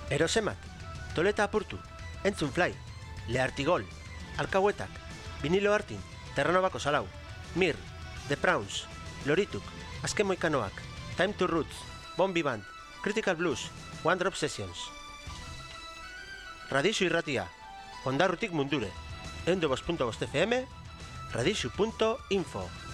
Erosemak, Toleta apurtu, Entzun Fly, Leartigol, Alkauetak, Vinilo Artin, Terranobako Salau, Mir, The Prawns, Lorituk, Azken Moikanoak, Time to Roots, Bombi Band, Critical Blues, One Drop Sessions. Radixu irratia, Ondarrutik mundure, 102.5 FM, radixu.info.